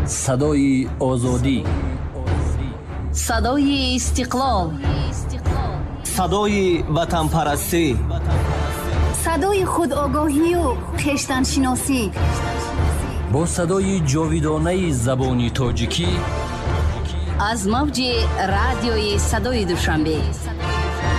صدای آزادی، صدای استقلال، صدای وطن پرستی، صدای خودآگاهی و خویشتن شناسی. با صدای جاودانه زبان تاجیکی از موج رادیوی صدای دوشنبه